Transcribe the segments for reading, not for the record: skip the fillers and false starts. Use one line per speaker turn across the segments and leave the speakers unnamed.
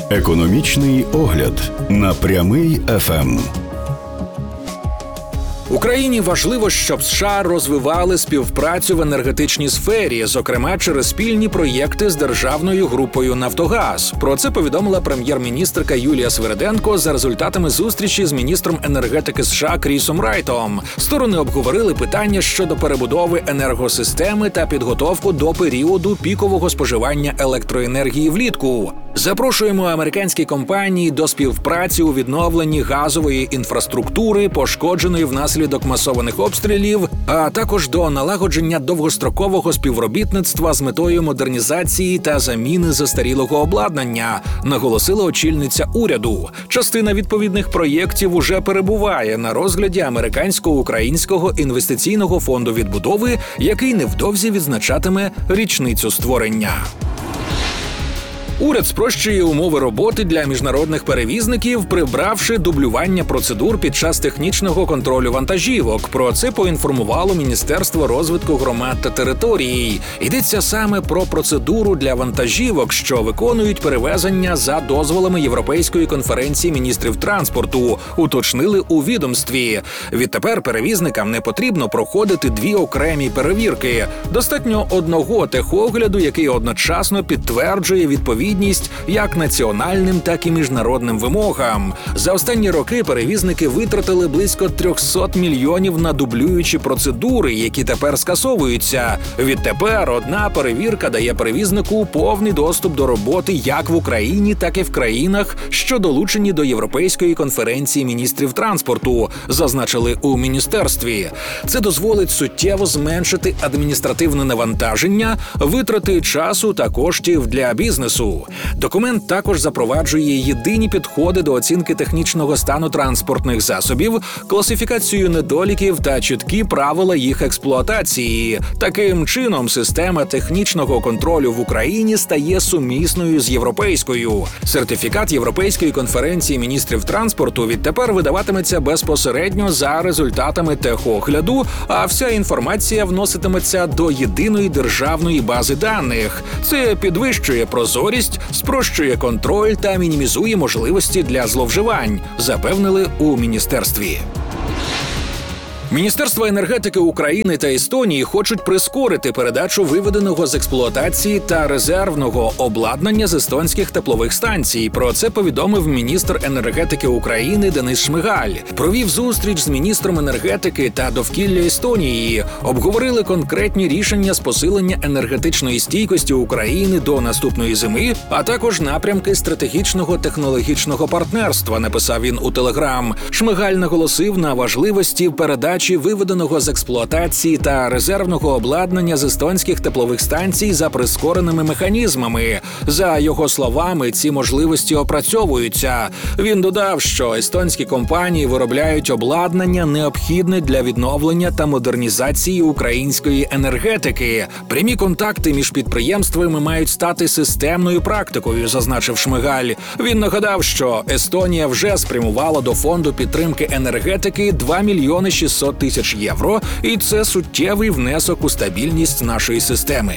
Економічний огляд на Прямий ФМ.
Україні важливо, щоб США розвивали співпрацю в енергетичній сфері, зокрема через спільні проєкти з державною групою «Нафтогаз». Про це повідомила прем'єр-міністерка Юлія Свириденко за результатами зустрічі з міністром енергетики США Крісом Райтом. Сторони обговорили питання щодо перебудови енергосистеми та підготовку до періоду пікового споживання електроенергії влітку. Запрошуємо американські компанії до співпраці у відновленні газової інфраструктури, пошкодженої внаслідок масованих обстрілів, а також до налагодження довгострокового співробітництва з метою модернізації та заміни застарілого обладнання, наголосила очільниця уряду. Частина відповідних проєктів уже перебуває на розгляді Американсько-Українського інвестиційного фонду відбудови, який невдовзі відзначатиме річницю створення. Уряд спрощує умови роботи для міжнародних перевізників, прибравши дублювання процедур під час технічного контролю вантажівок. Про це поінформувало Міністерство розвитку громад та територій. Йдеться саме про процедуру для вантажівок, що виконують перевезення за дозволами Європейської конференції міністрів транспорту, уточнили у відомстві. Відтепер перевізникам не потрібно проходити дві окремі перевірки. Достатньо одного техогляду, який одночасно підтверджує відповідність як національним, так і міжнародним вимогам. За останні роки перевізники витратили близько 300 мільйонів на дублюючі процедури, які тепер скасовуються. Відтепер одна перевірка дає перевізнику повний доступ до роботи як в Україні, так і в країнах, що долучені до Європейської конференції міністрів транспорту, зазначили у міністерстві. Це дозволить суттєво зменшити адміністративне навантаження, витрати часу та коштів для бізнесу. Документ також запроваджує єдині підходи до оцінки технічного стану транспортних засобів, класифікацію недоліків та чіткі правила їх експлуатації. Таким чином, система технічного контролю в Україні стає сумісною з європейською. Сертифікат Європейської конференції міністрів транспорту відтепер видаватиметься безпосередньо за результатами техогляду, а вся інформація вноситиметься до єдиної державної бази даних. Це підвищує прозорість, спрощує контроль та мінімізує можливості для зловживань, запевнили у міністерстві. Міністерства енергетики України та Естонії хочуть прискорити передачу виведеного з експлуатації та резервного обладнання з естонських теплових станцій. Про це повідомив міністр енергетики України Денис Шмигаль. Провів зустріч з міністром енергетики та довкілля Естонії. Обговорили конкретні рішення з посилення енергетичної стійкості України до наступної зими, а також напрямки стратегічного технологічного партнерства, написав він у Телеграм. Шмигаль наголосив на важливості передачі виведеного з експлуатації та резервного обладнання з естонських теплових станцій за прискореними механізмами. За його словами, ці можливості опрацьовуються. Він додав, що естонські компанії виробляють обладнання, необхідне для відновлення та модернізації української енергетики. Прямі контакти між підприємствами мають стати системною практикою, зазначив Шмигаль. Він нагадав, що Естонія вже спрямувала до фонду підтримки енергетики 2 мільйони 600 тисяч євро, і це суттєвий внесок у стабільність нашої системи.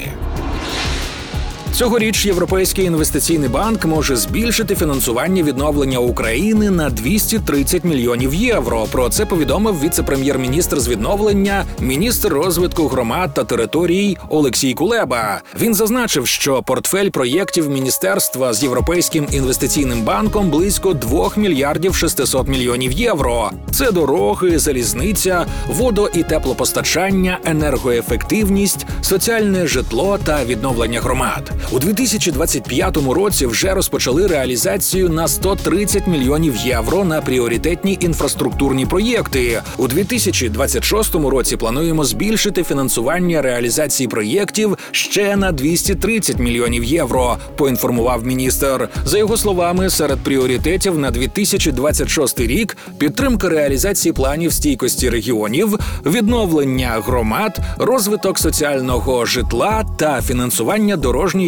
Цьогоріч Європейський інвестиційний банк може збільшити фінансування відновлення України на 230 мільйонів євро. Про це повідомив віце-прем'єр-міністр з відновлення, міністр розвитку громад та територій Олексій Кулеба. Він зазначив, що портфель проєктів міністерства з Європейським інвестиційним банком близько 2 мільярдів 600 мільйонів євро. Це дороги, залізниця, водо- і теплопостачання, енергоефективність, соціальне житло та відновлення громад. У 2025 році вже розпочали реалізацію на 130 мільйонів євро на пріоритетні інфраструктурні проєкти. У 2026 році плануємо збільшити фінансування реалізації проєктів ще на 230 мільйонів євро, поінформував міністр. За його словами, серед пріоритетів на 2026 рік підтримка реалізації планів стійкості регіонів, відновлення громад, розвиток соціального житла та фінансування дорожньої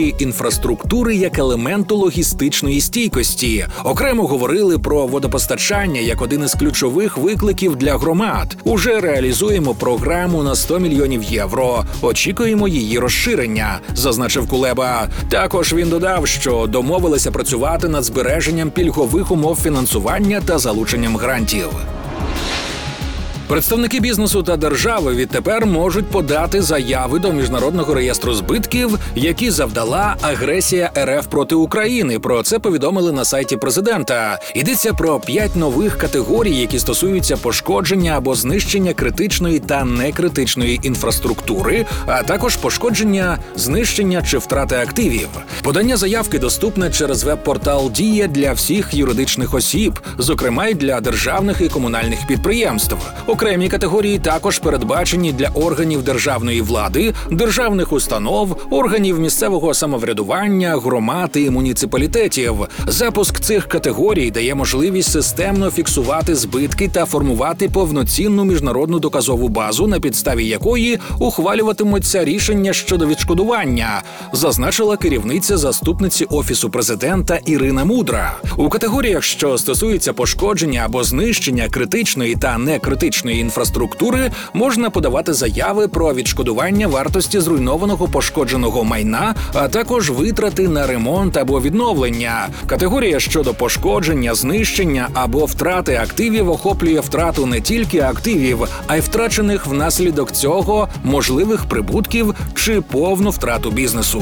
критичної інфраструктури як елементу логістичної стійкості. Окремо говорили про водопостачання як один із ключових викликів для громад. Уже реалізуємо програму на 100 мільйонів євро. Очікуємо її розширення, зазначив Кулеба. Також він додав, що домовилися працювати над збереженням пільгових умов фінансування та залученням грантів. Представники бізнесу та держави відтепер можуть подати заяви до Міжнародного реєстру збитків, які завдала агресія РФ проти України. Про це повідомили на сайті президента. Йдеться про 5 нових категорій, які стосуються пошкодження або знищення критичної та некритичної інфраструктури, а також пошкодження, знищення чи втрати активів. Подання заявки доступне через веб-портал «Дія» для всіх юридичних осіб, зокрема й для державних і комунальних підприємств. Окремі категорії також передбачені для органів державної влади, державних установ, органів місцевого самоврядування, громад і муніципалітетів. Запуск цих категорій дає можливість системно фіксувати збитки та формувати повноцінну міжнародну доказову базу, на підставі якої ухвалюватимуться рішення щодо відшкодування, зазначила керівниця заступниці Офісу президента Ірина Мудра. У категоріях, що стосуються пошкодження або знищення критичної та некритичної інфраструктури, можна подавати заяви про відшкодування вартості зруйнованого пошкодженого майна, а також витрати на ремонт або відновлення. Категорія щодо пошкодження, знищення або втрати активів охоплює втрату не тільки активів, а й втрачених внаслідок цього можливих прибутків чи повну втрату бізнесу.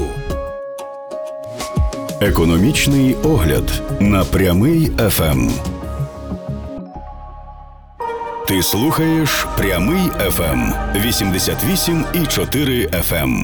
Економічний огляд на Прямий ФМ. Ти слухаєш Прямий ФМ 88,4 FM.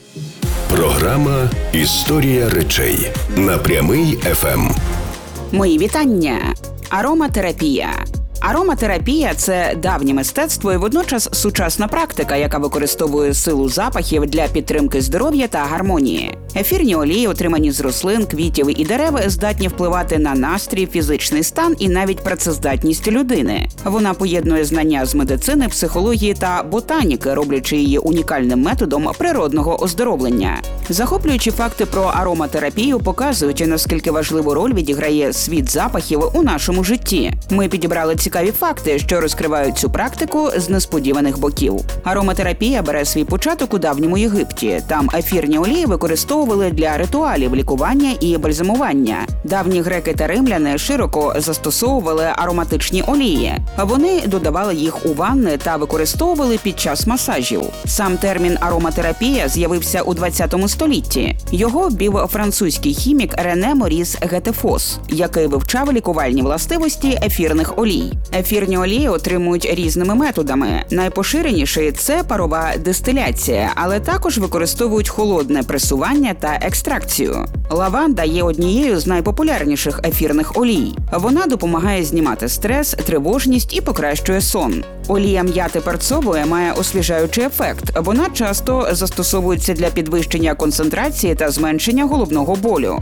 Програма «Історія речей» на Прямий ФМ.
Мої вітання. Ароматерапія. Ароматерапія – це давнє мистецтво і водночас сучасна практика, яка використовує силу запахів для підтримки здоров'я та гармонії. Ефірні олії, отримані з рослин, квітів і дерев, здатні впливати на настрій, фізичний стан і навіть працездатність людини. Вона поєднує знання з медицини, психології та ботаніки, роблячи її унікальним методом природного оздоровлення. Захоплюючі факти про ароматерапію показують, наскільки важливу роль відіграє світ запахів у нашому житті. Ми підібрали цікаві факти, що розкривають цю практику з несподіваних боків. Ароматерапія бере свій початок у давньому Єгипті. Там ефірні олії використовували для ритуалів лікування і бальзамування. Давні греки та римляни широко застосовували ароматичні олії. Вони додавали їх у ванни та використовували під час масажів. Сам термін ароматерапія з'явився у 20 столітті. Його ввів французький хімік Рене Моріс Гетефос, який вивчав лікувальні властивості ефірних олій. Ефірні олії отримують різними методами. Найпоширеніший – це парова дистиляція, але також використовують холодне пресування та екстракцію. Лаванда є однією з найпопулярніших ефірних олій. Вона допомагає знімати стрес, тривожність і покращує сон. Олія м'яти перцової має освіжаючий ефект. Вона часто застосовується для підвищення концентрації та зменшення головного болю.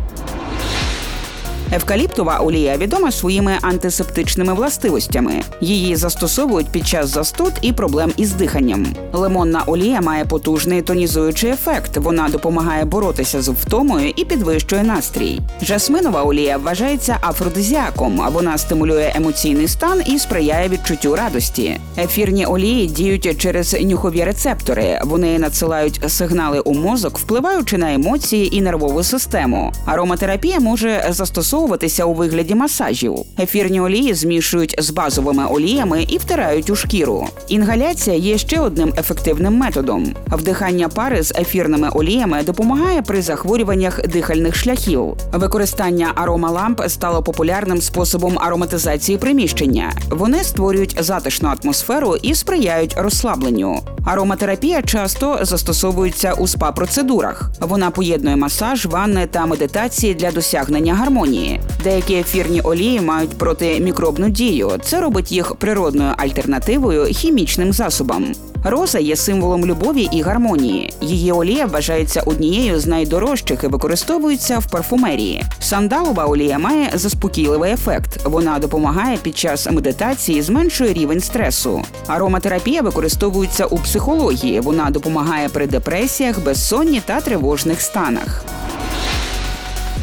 Евкаліптова олія відома своїми антисептичними властивостями. Її застосовують під час застуд і проблем із диханням. Лимонна олія має потужний тонізуючий ефект. Вона допомагає боротися з втомою і підвищує настрій. Жасминова олія вважається афродизіаком. Вона стимулює емоційний стан і сприяє відчуттю радості. Ефірні олії діють через нюхові рецептори. Вони надсилають сигнали у мозок, впливаючи на емоції і нервову систему. Ароматерапія може застосовуватися у вигляді масажів. Ефірні олії змішують з базовими оліями і втирають у шкіру. Інгаляція є ще одним ефективним методом. Вдихання пари з ефірними оліями допомагає при захворюваннях дихальних шляхів. Використання аромаламп стало популярним способом ароматизації приміщення. Вони створюють затишну атмосферу і сприяють розслабленню. Ароматерапія часто застосовується у спа-процедурах. Вона поєднує масаж, ванни та медитації для досягнення гармонії. Деякі ефірні олії мають протимікробну дію. Це робить їх природною альтернативою хімічним засобам. Роза є символом любові і гармонії. Її олія вважається однією з найдорожчих і використовується в парфумерії. Сандалова олія має заспокійливий ефект. Вона допомагає під час медитації, зменшує рівень стресу. Ароматерапія використовується у психології. Вона допомагає при депресіях, безсонні та тривожних станах.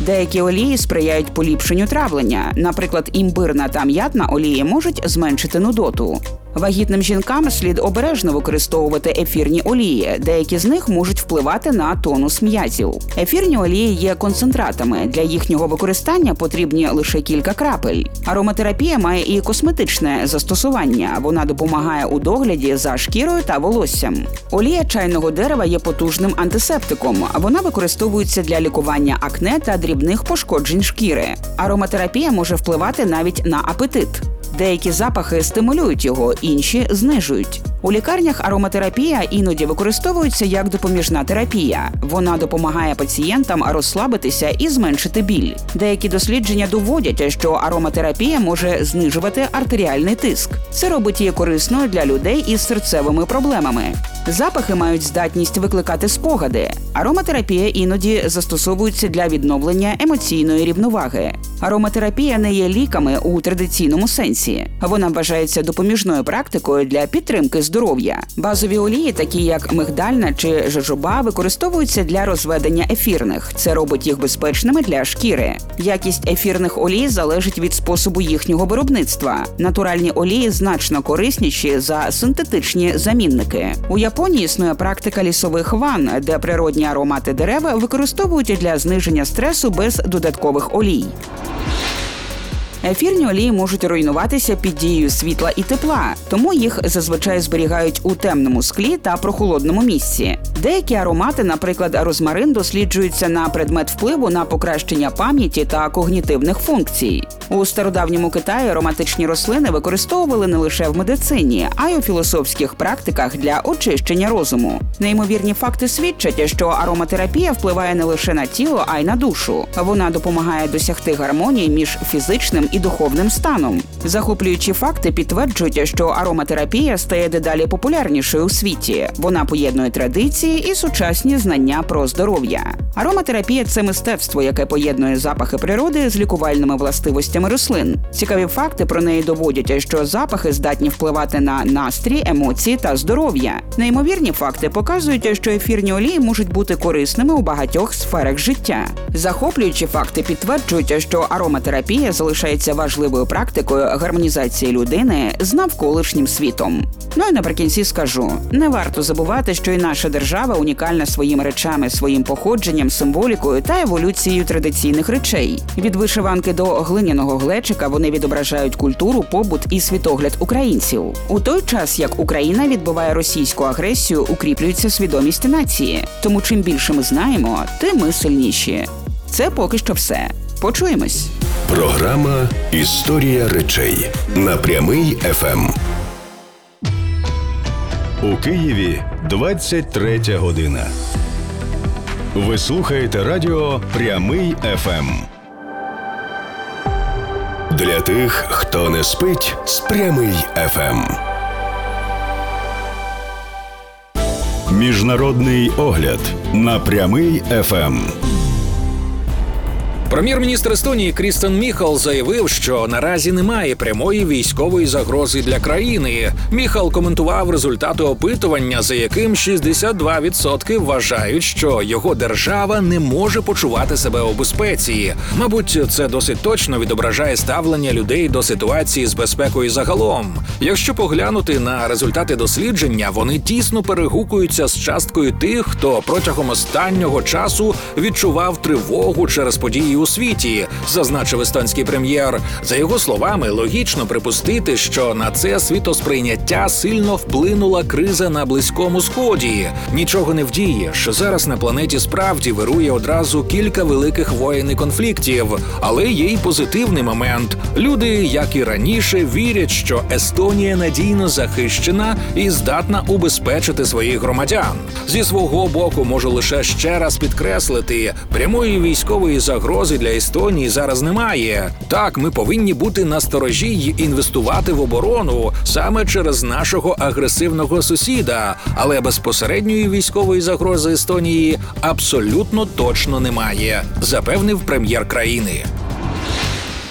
Деякі олії сприяють поліпшенню травлення. Наприклад, імбирна та м'ятна олії можуть зменшити нудоту. Вагітним жінкам слід обережно використовувати ефірні олії. Деякі з них можуть впливати на тонус м'язів. Ефірні олії є концентратами. Для їхнього використання потрібні лише кілька крапель. Ароматерапія має і косметичне застосування. Вона допомагає у догляді за шкірою та волоссям. Олія чайного дерева є потужним антисептиком. Вона використовується для лікування акне та дрібних пошкоджень шкіри. Ароматерапія може впливати навіть на апетит. Деякі запахи стимулюють його, інші знижують. У лікарнях ароматерапія іноді використовується як допоміжна терапія. Вона допомагає пацієнтам розслабитися і зменшити біль. Деякі дослідження доводять, що ароматерапія може знижувати артеріальний тиск. Це робить її корисною для людей із серцевими проблемами. Запахи мають здатність викликати спогади. Ароматерапія іноді застосовується для відновлення емоційної рівноваги. Ароматерапія не є ліками у традиційному сенсі. Вона вважається допоміжною практикою для підтримки здоров'я. Базові олії, такі як мигдальна чи жожоба, використовуються для розведення ефірних. Це робить їх безпечними для шкіри. Якість ефірних олій залежить від способу їхнього виробництва. Натуральні олії значно корисніші за синтетичні замінники. У Японії існує практика лісових ванн, де природні аромати дерев використовують для зниження стресу без додаткових олій. Ефірні олії можуть руйнуватися під дією світла і тепла, тому їх зазвичай зберігають у темному склі та прохолодному місці. Деякі аромати, наприклад, розмарин, досліджуються на предмет впливу на покращення пам'яті та когнітивних функцій. У стародавньому Китаї ароматичні рослини використовували не лише в медицині, а й у філософських практиках для очищення розуму. Неймовірні факти свідчать, що ароматерапія впливає не лише на тіло, а й на душу. Вона допомагає досягти гармонії між фізичним і духовним станом. Захоплюючі факти підтверджують, що ароматерапія стає дедалі популярнішою у світі. Вона поєднує традиції і сучасні знання про здоров'я. Ароматерапія – це мистецтво, яке поєднує запахи природи з лікувальними властивостями рослин. Цікаві факти про неї доводять, що запахи здатні впливати на настрій, емоції та здоров'я. Неймовірні факти показують, що ефірні олії можуть бути корисними у багатьох сферах життя. Захоплюючі факти підтверджують, що ароматерапія залишається важливою практикою гармонізації людини з навколишнім світом. Ну і наприкінці скажу, не варто забувати, що і наша держава унікальна своїми речами, своїм походженням, символікою та еволюцією традиційних речей. Від вишиванки до глиняного глечика вони відображають культуру, побут і світогляд українців. У той час, як Україна відбиває російську агресію, укріплюється свідомість нації. Тому чим більше ми знаємо, тим ми сильніші. Це поки що все. Почуємось.
Програма «Історія речей» на Прямий ФМ. У Києві 23 година. Ви слухаєте радіо «Прямий ФМ». Для тих, хто не спить з «Прямий ФМ». Міжнародний огляд на «Прямий ФМ».
Прем'єр-міністр Естонії Крістен Міхал заявив, що наразі немає прямої військової загрози для країни. Міхал коментував результати опитування, за яким 62% вважають, що його держава не може почувати себе у безпеці. Мабуть, це досить точно відображає ставлення людей до ситуації з безпекою загалом. Якщо поглянути на результати дослідження, вони тісно перегукуються з часткою тих, хто протягом останнього часу відчував тривогу через події у світі, зазначив естонський прем'єр. За його словами, логічно припустити, що на це світосприйняття сильно вплинула криза на Близькому Сході. Нічого не вдієш. Зараз на планеті справді вирує одразу кілька великих воєн і конфліктів. Але є й позитивний момент. Люди, як і раніше, вірять, що Естонія надійно захищена і здатна убезпечити своїх громадян. Зі свого боку можу лише ще раз підкреслити, прямої військової загрози для Естонії зараз немає. Так, ми повинні бути насторожі й інвестувати в оборону саме через нашого агресивного сусіда. Але безпосередньої військової загрози Естонії абсолютно точно немає, запевнив прем'єр країни.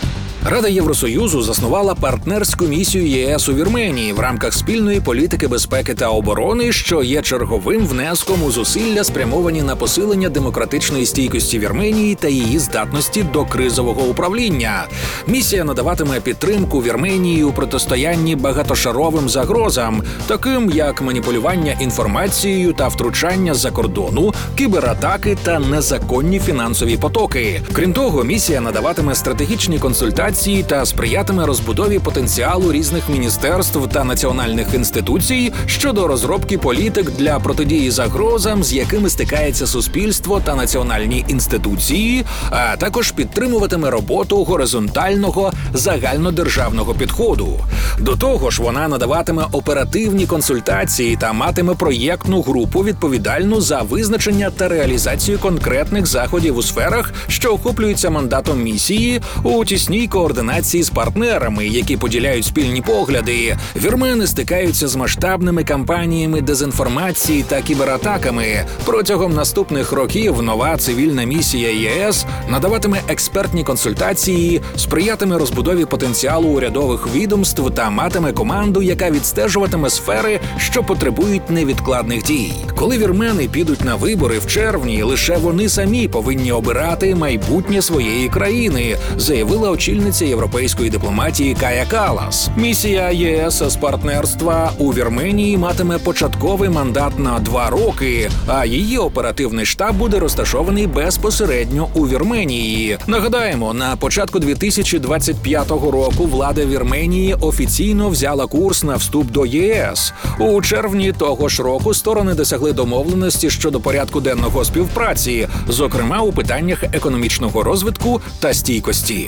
Рада Євросоюзу заснувала партнерську місію ЄС у Вірменії в рамках спільної політики безпеки та оборони, що є черговим внеском у зусилля, спрямовані на посилення демократичної стійкості Вірменії та її здатності до кризового управління. Місія надаватиме підтримку Вірменії у протистоянні багатошаровим загрозам, таким як маніпулювання інформацією та втручання з-за кордону, кібератаки та незаконні фінансові потоки. Крім того, місія надаватиме стратегічні консультації та сприятиме розбудові потенціалу різних міністерств та національних інституцій щодо розробки політик для протидії загрозам, з якими стикається суспільство та національні інституції, а також підтримуватиме роботу горизонтального загальнодержавного підходу. До того ж, вона надаватиме оперативні консультації та матиме проєктну групу, відповідальну за визначення та реалізацію конкретних заходів у сферах, що охоплюються мандатом місії, у тісній координації з партнерами, які поділяють спільні погляди. Вірмени стикаються з масштабними кампаніями дезінформації та кібератаками. Протягом наступних років нова цивільна місія ЄС надаватиме експертні консультації, сприятиме розбудові потенціалу урядових відомств та матиме команду, яка відстежуватиме сфери, що потребують невідкладних дій. Коли вірмени підуть на вибори в червні, лише вони самі повинні обирати майбутнє своєї країни, заявила очільниця європейської дипломатії Кая Калас. Місія ЄС з партнерства у Вірменії матиме початковий мандат на 2 роки, а її оперативний штаб буде розташований безпосередньо у Вірменії. Нагадаємо, на початку 2025 року влада Вірменії офіційно взяла курс на вступ до ЄС. У червні того ж року сторони досягли домовленості щодо порядку денного співпраці, зокрема у питаннях економічного розвитку та стійкості.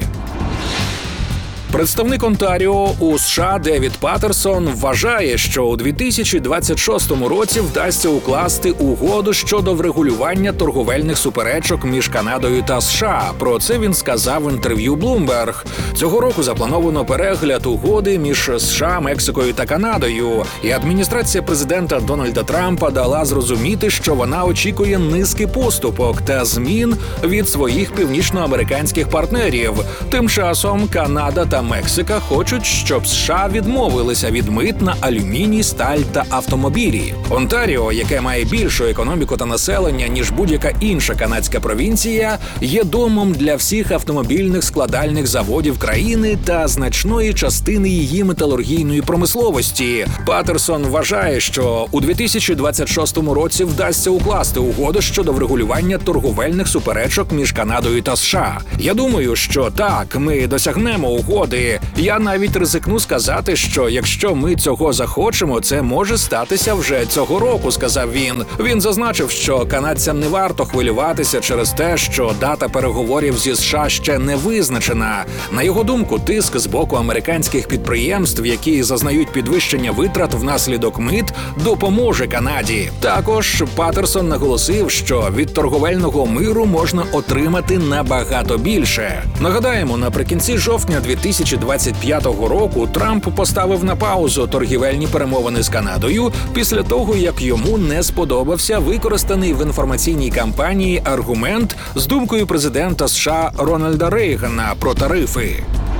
Представник Онтаріо у США Девід Паттерсон вважає, що у 2026 році вдасться укласти угоду щодо врегулювання торговельних суперечок між Канадою та США. Про це він сказав в інтерв'ю Bloomberg. Цього року заплановано перегляд угоди між США, Мексикою та Канадою. І адміністрація президента Дональда Трампа дала зрозуміти, що вона очікує низки поступок та змін від своїх північноамериканських партнерів. Тим часом Канада та Мексика хочуть, щоб США відмовилися від мит на алюміній, сталь та автомобілі. Онтаріо, яке має більшу економіку та населення, ніж будь-яка інша канадська провінція, є домом для всіх автомобільних складальних заводів країни та значної частини її металургійної промисловості. Паттерсон вважає, що у 2026 році вдасться укласти угоду щодо врегулювання торговельних суперечок між Канадою та США. Я думаю, що так, ми досягнемо угоди. Я навіть ризикну сказати, що якщо ми цього захочемо, це може статися вже цього року, сказав він. Він зазначив, що канадцям не варто хвилюватися через те, що дата переговорів зі США ще не визначена. На його думку, тиск з боку американських підприємств, які зазнають підвищення витрат внаслідок мит, допоможе Канаді. Також Паттерсон наголосив, що від торговельного миру можна отримати набагато більше. Нагадаємо, наприкінці жовтня 2025 року Трамп поставив на паузу торгівельні перемовини з Канадою після того, як йому не сподобався використаний в інформаційній кампанії аргумент з думкою президента США Рональда Рейгана про тарифи.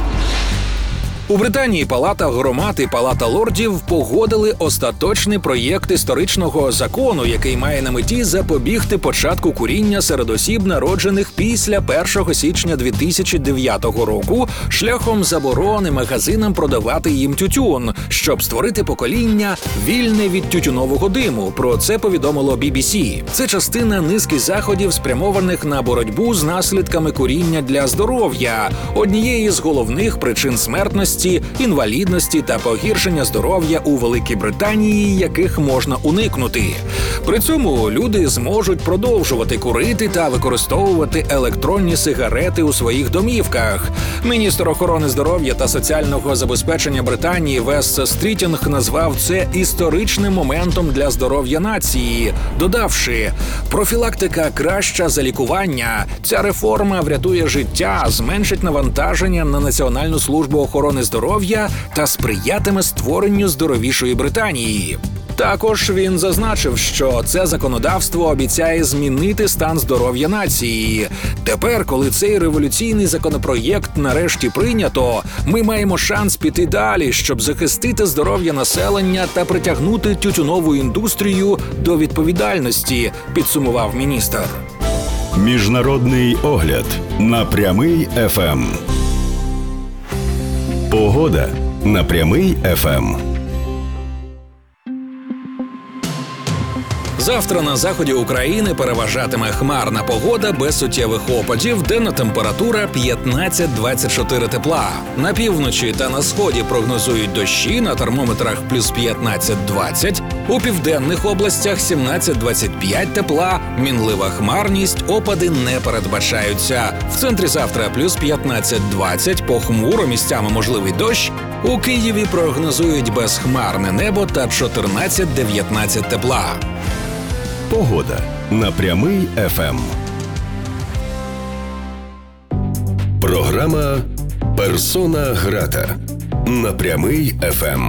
У Британії Палата громад і Палата лордів погодили остаточний проєкт історичного закону, який має на меті запобігти початку куріння серед осіб, народжених після 1 січня 2009 року, шляхом заборони магазинам продавати їм тютюн, щоб створити покоління вільне від тютюнового диму. Про це повідомило BBC. Це частина низки заходів, спрямованих на боротьбу з наслідками куріння для здоров'я, однієї з головних причин смертності, інвалідності та погіршення здоров'я у Великій Британії, яких можна уникнути. При цьому люди зможуть продовжувати курити та використовувати електронні сигарети у своїх домівках. Міністр охорони здоров'я та соціального забезпечення Британії Вес Стрітінг назвав це історичним моментом для здоров'я нації, додавши: «Профілактика краща за лікування. Ця реформа врятує життя, зменшить навантаження на Національну службу охорони здоров'я та сприятиме створенню здоровішої Британії». Також він зазначив, що це законодавство обіцяє змінити стан здоров'я нації. Тепер, коли цей революційний законопроєкт нарешті прийнято, ми маємо шанс піти далі, щоб захистити здоров'я населення та притягнути тютюнову індустрію до відповідальності, підсумував міністр.
Міжнародний огляд на Прямий ФМ. Погода на Прямий ФМ.
Завтра на заході України переважатиме хмарна погода без суттєвих опадів, денна температура 15-24 тепла. На півночі та на сході прогнозують дощі, на термометрах плюс 15-20, у південних областях 17-25 тепла, мінлива хмарність, опади не передбачаються. В центрі завтра плюс 15-20, похмуро, місцями можливий дощ. У Києві прогнозують безхмарне небо та 14-19 тепла.
Погода на Прямий ФМ. Програма «Персона грата» на Прямий ФМ.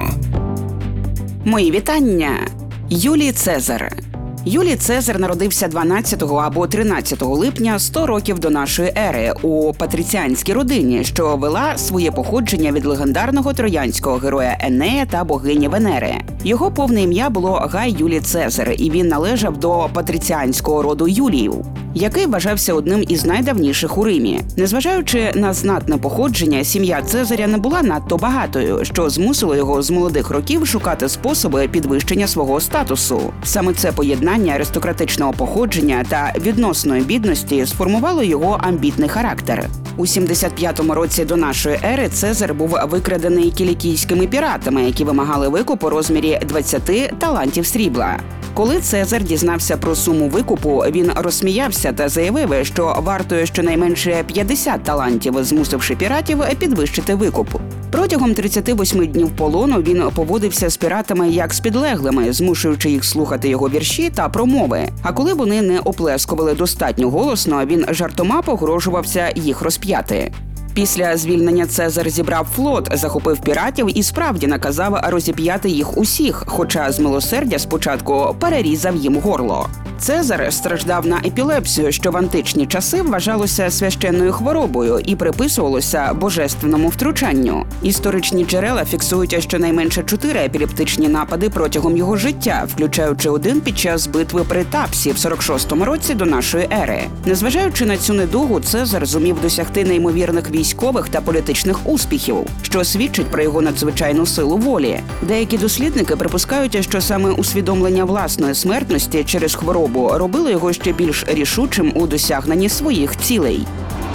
Мої вітання. Юлій Цезар. Юлій Цезар народився 12 або 13 липня 100 років до нашої ери у патриціанській родині, що вела своє походження від легендарного троянського героя Енея та богині Венери. Його повне ім'я було Гай Юлій Цезар, і він належав до патриціанського роду Юліїв, який вважався одним із найдавніших у Римі. Незважаючи на знатне походження, сім'я Цезаря не була надто багатою, що змусило його з молодих років шукати способи підвищення свого статусу. Саме це поєднання аристократичного походження та відносної бідності сформувало його амбітний характер. У 75-му році до нашої ери Цезар був викрадений кілікійськими піратами, які вимагали викуп у розмірі 20 талантів срібла. Коли Цезар дізнався про суму викупу, він розсміявся та заявив, що вартує щонайменше 50 талантів, змусивши піратів підвищити викуп. Протягом 38 днів полону він поводився з піратами як з підлеглими, змушуючи їх слухати його вірші та промови. А коли вони не оплескували достатньо голосно, він жартома погрожувався їх розп'яти. Після звільнення Цезар зібрав флот, захопив піратів і справді наказав розіп'яти їх усіх, хоча з милосердя спочатку перерізав їм горло. Цезар страждав на епілепсію, що в античні часи вважалося священною хворобою і приписувалося божественному втручанню. Історичні джерела фіксують щонайменше 4 епілептичні напади протягом його життя, включаючи один під час битви при Тапсі в 46-му році до нашої ери. Незважаючи на цю недугу, Цезар зумів досягти неймовірних військових та політичних успіхів, що свідчить про його надзвичайну силу волі. Деякі дослідники припускають, що саме усвідомлення власної смертності через хворобу робило його ще більш рішучим у досягненні своїх цілей.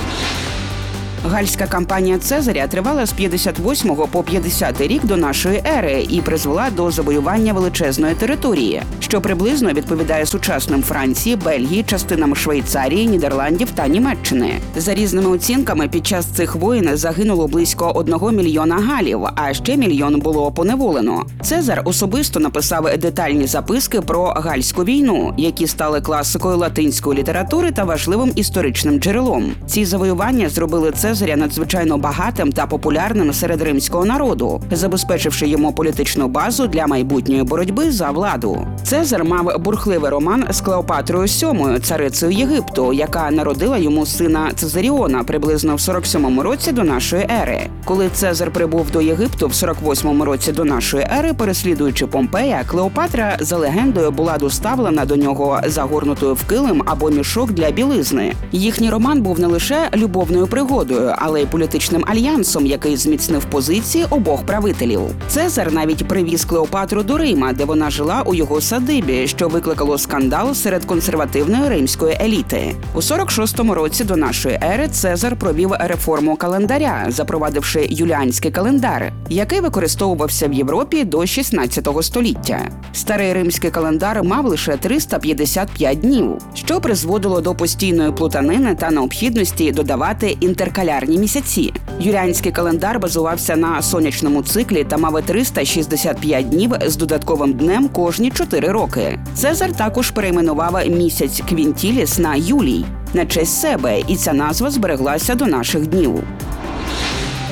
Гальська кампанія Цезаря тривала з 58 по 50 рік до нашої ери і призвела до завоювання величезної території, що приблизно відповідає сучасним Франції, Бельгії, частинам Швейцарії, Нідерландів та Німеччини. За різними оцінками, під час цих воєн загинуло близько 1 мільйона галів, а ще 1 мільйон було поневолено. Цезар особисто написав детальні записки про Гальську війну, які стали класикою латинської літератури та важливим історичним джерелом. Ці завоювання зробили Цезаря надзвичайно багатим та популярним серед римського народу, забезпечивши йому політичну базу для майбутньої боротьби за владу. Цезар мав бурхливий роман з Клеопатрою VII, царицею Єгипту, яка народила йому сина Цезаріона приблизно в 47-му році до нашої ери. Коли Цезар прибув до Єгипту в 48-му році до нашої ери, переслідуючи Помпея, Клеопатра, за легендою, була доставлена до нього загорнутою в килим або мішок для білизни. Їхній роман був не лише любовною пригодою, але й політичним альянсом, який зміцнив позиції обох правителів. Цезар навіть привіз Клеопатру до Рима, де вона жила у його садибі, що викликало скандал серед консервативної римської еліти. У 46-му році до нашої ери Цезар провів реформу календаря, запровадивши юліанський календар, який використовувався в Європі до 16 століття. Старий римський календар мав лише 355 днів, що призводило до постійної плутанини та необхідності додавати інтеркалярні місяці. Юліанський календар базувався на сонячному циклі та мав 365 днів з додатковим днем кожні 4 роки. Цезар також перейменував місяць Квінтіліс на Юлій на честь себе, і ця назва збереглася до наших днів.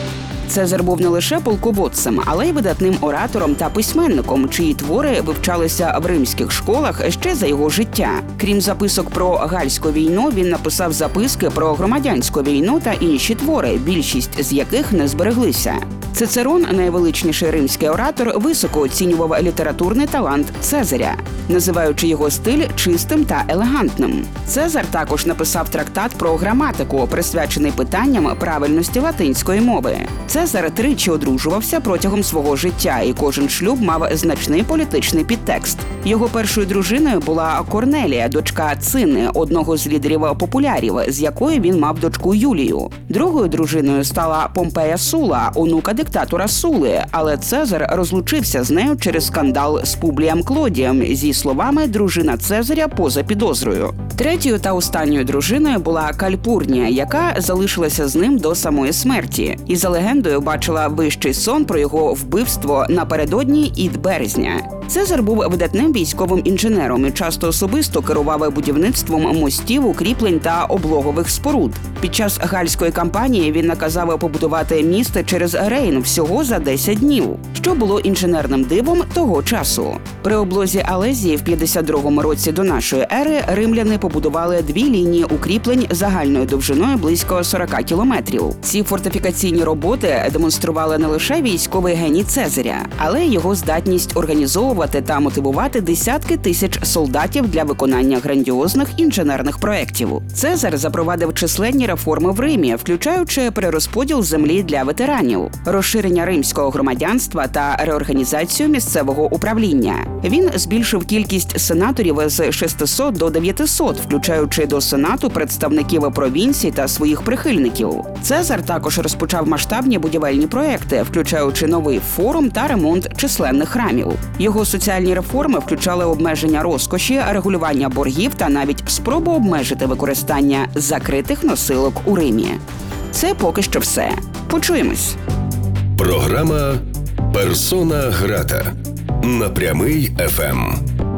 Цезар був не лише полководцем, але й видатним оратором та письменником, чиї твори вивчалися в римських школах ще за його життя. Крім записок про Гальську війну, він написав записки про громадянську війну та інші твори, більшість з яких не збереглися. Цицерон, найвеличніший римський оратор, високо оцінював літературний талант Цезаря, називаючи його стиль чистим та елегантним. Цезар також написав трактат про граматику, присвячений питанням правильності латинської мови. Цезар тричі одружувався протягом свого життя, і кожен шлюб мав значний політичний підтекст. Його першою дружиною була Корнелія, дочка Цини, одного з лідерів популярів, з якою він мав дочку Юлію. Другою дружиною стала Помпея Сула, онука диктатора Сули, але Цезар розлучився з нею через скандал з Публієм Клодієм зі словами «дружина Цезаря поза підозрою». Третьою та останньою дружиною була Кальпурнія, яка залишилася з ним до самої смерті. І за легендою бачила вищий сон про його вбивство напередодні ід березня. Цезар був видатним військовим інженером і часто особисто керував будівництвом мостів, укріплень та облогових споруд. Під час Гальської кампанії він наказав побудувати міст через Рейн всього за 10 днів, що було інженерним дивом того часу. При облозі Алезії в 52 році до нашої ери римляни побудували 2 лінії укріплень загальною довжиною близько 40 кілометрів. Ці фортифікаційні роботи демонстрували не лише військовий геній Цезаря, але й його здатність організовувати та мотивувати десятки тисяч солдатів для виконання грандіозних інженерних проєктів. Цезар запровадив численні реформи в Римі, включаючи перерозподіл землі для ветеранів, розширення римського громадянства та реорганізацію місцевого управління. Він збільшив кількість сенаторів з 600 до 900, включаючи до Сенату представників провінцій та своїх прихильників. Цезар також розпочав масштабні будівельні проекти, включаючи новий форум та ремонт численних храмів. Його соціальні реформи включали обмеження розкоші, регулювання боргів та навіть спробу обмежити використання закритих носилок у Римі. Це поки що все. Почуємось.
Програма «Персона грата» на Прямий ФМ.